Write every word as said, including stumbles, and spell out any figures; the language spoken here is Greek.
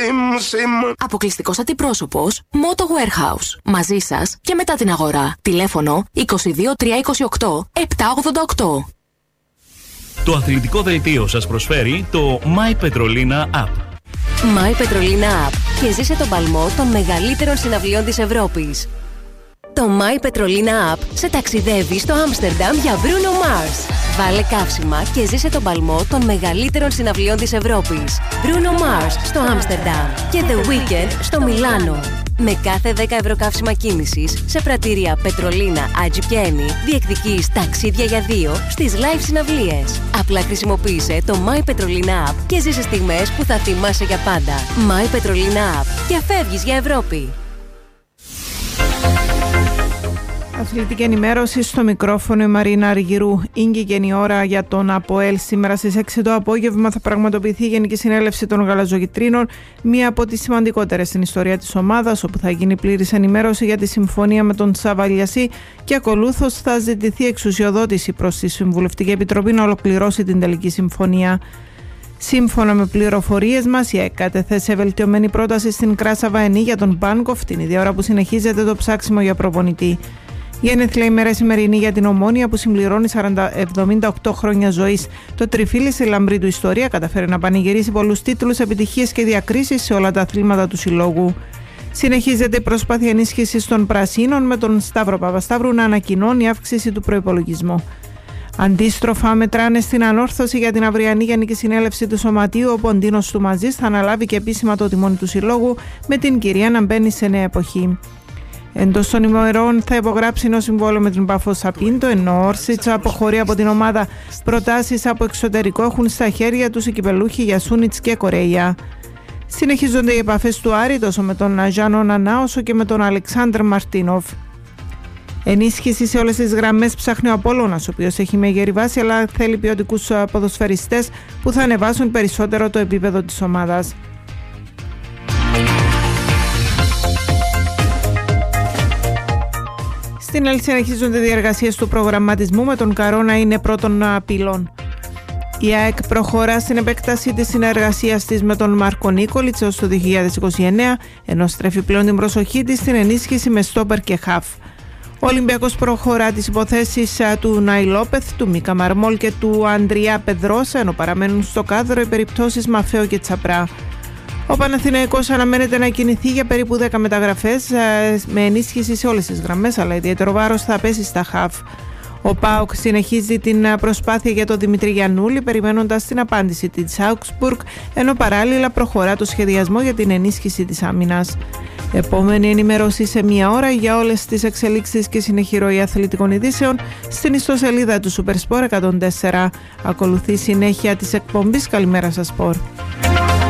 Αποκλειστικός αντιπρόσωπος Moto Warehouse. Μαζί σας και μετά την αγορά. Τηλέφωνο είκοσι δύο τριακόσια είκοσι οκτώ επτακόσια ογδόντα οκτώ. Το αθλητικό δελτίο σας προσφέρει το My Petrolina App. My Petrolina App και ζήσε τον παλμό των μεγαλύτερων συναυλιών της Ευρώπης. Το My Petrolina App σε ταξιδεύει στο Άμστερνταμ για Bruno Mars. Βάλε καύσιμα και ζήσε τον παλμό των μεγαλύτερων συναυλιών της Ευρώπης. Bruno Mars στο Άμστερνταμ και The Weeknd στο Μιλάνο. Με κάθε δέκα ευρώ καύσιμα κίνησης σε πρατήρια Πετρολίνα, Άτζι και Έμι διεκδικείς ταξίδια για δύο στις live συναυλίες. Απλά χρησιμοποίησε το My Petrolina App και ζήσε στιγμές που θα θυμάσαι για πάντα. My Petrolina App και φεύγεις για Ευρώπη. Αθλητική ενημέρωση στο μικρόφωνο η Μαρίνα Αργυρού. Ήγηκε η ώρα για τον ΑΠΟΕΛ. Σήμερα στις έξι το απόγευμα θα πραγματοποιηθεί η Γενική Συνέλευση των Γαλαζοκιτρίνων, μία από τις σημαντικότερες στην ιστορία της ομάδας, όπου θα γίνει πλήρης ενημέρωση για τη συμφωνία με τον Σαβαλιασί και ακολούθως θα ζητηθεί εξουσιοδότηση προς τη Συμβουλευτική Επιτροπή να ολοκληρώσει την τελική συμφωνία. Σύμφωνα με πληροφορίες μας, η ΑΕΚ κατέθεσε βελτιωμένη πρόταση στην Κράσα Βαενή για τον Μπάνκοφ την ίδια ώρα που συνεχίζεται το ψάξιμο για προπονητή. Γενέθλια ημέρα σημερινή για την Ομόνοια που συμπληρώνει εβδομήντα οκτώ χρόνια ζωής. Το τριφύλι στη λαμπρή του ιστορία καταφέρει να πανηγυρίσει πολλούς τίτλους, επιτυχίες και διακρίσεις σε όλα τα αθλήματα του συλλόγου. Συνεχίζεται η προσπάθεια ενίσχυσης των Πρασίνων με τον Σταύρο Παπασταύρου να ανακοινώνει αύξηση του προϋπολογισμού. Αντίστροφα, μετράνε στην ανόρθωση για την αυριανή Γενική Συνέλευση του Σωματείου, όπου ο Ντίνος του Μαζής θα αναλάβει και επίσημα το τιμόνι του συλλόγου, με την κυρία να μπαίνει σε νέα εποχή. Εντός των ημερών θα υπογράψει νέο συμβόλαιο με την Πάφο Σαπίντο, ενώ ο Όρσιτς αποχωρεί από την ομάδα. Προτάσεις από εξωτερικό έχουν στα χέρια τους οι κυπελούχοι Γιασούνιτς και Κορέια. Συνεχίζονται οι επαφές του Άρη τόσο με τον Ζάνο Νανά όσο και με τον Αλεξάνδρ Μαρτίνοφ. Ενίσχυση σε όλες τις γραμμές ψάχνει ο Απόλλωνας, ο οποίος έχει μέγερη βάση αλλά θέλει ποιοτικούς ποδοσφαιριστές που θα ανεβάσουν περισσότερο το επίπεδο της ομάδας. Στην ΕΛ συνεχίζονται οι διεργασίες του προγραμματισμού με τον Καρό να είναι πρώτον πυλών. Η ΑΕΚ προχωρά στην επέκταση της συνεργασίας της με τον Μάρκο Νίκολιτς έως το δύο χιλιάδες είκοσι εννέα, ενώ στρέφει πλέον την προσοχή της στην ενίσχυση με στόπερ και χαφ. Ο Ολυμπιακός προχωρά τις υποθέσεις του Νάι Λόπεθ, του Μίκα Μαρμόλ και του Ανδριά Πεδρόσα, ενώ παραμένουν στο κάδρο οι περιπτώσεις Μαφέο και Τσαπρά. Ο Παναθηναϊκός αναμένεται να κινηθεί για περίπου δέκα μεταγραφές με ενίσχυση σε όλες τις γραμμές, αλλά ιδιαίτερο βάρος θα πέσει στα χαφ. Ο ΠΑΟΚ συνεχίζει την προσπάθεια για τον Δημήτρη Γιαννούλη, περιμένοντας την απάντηση της Augsburg, ενώ παράλληλα προχωρά το σχεδιασμό για την ενίσχυση της άμυνας. Επόμενη ενημέρωση σε μία ώρα για όλες τις εξελίξεις και συνεχή ροή αθλητικών ειδήσεων στην ιστοσελίδα του Supersport εκατόν τέσσερα. Ακολουθεί συνέχεια της εκπομπής. Καλημέρα σας, Σπορ.